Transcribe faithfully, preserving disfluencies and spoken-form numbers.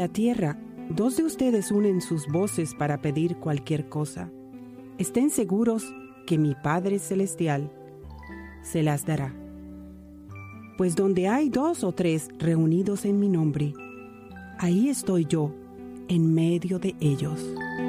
la tierra dos de ustedes unen sus voces para pedir cualquier cosa, estén seguros que mi Padre Celestial se las dará. Pues donde hay dos o tres reunidos en mi nombre, ahí estoy yo en medio de ellos.